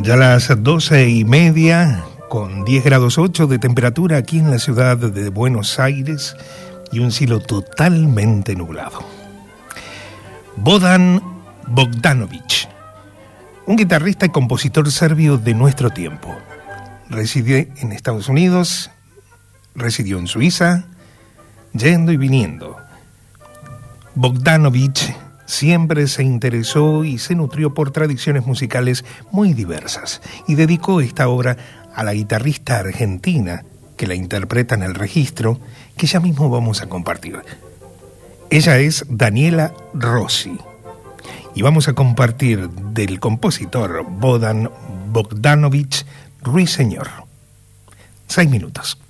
Ya las 12:30, con 10 grados 8 de temperatura aquí en la ciudad de Buenos Aires y un cielo totalmente nublado. Bojan Bogdanović, un guitarrista y compositor serbio de nuestro tiempo. Reside en Estados Unidos, residió en Suiza, yendo y viniendo. Bogdanović siempre se interesó y se nutrió por tradiciones musicales muy diversas y dedicó esta obra a la guitarrista argentina que la interpreta en el registro que ya mismo vamos a compartir. Ella es Daniela Rossi y vamos a compartir del compositor Bojan Bogdanović Ruiseñor. 6 minutos.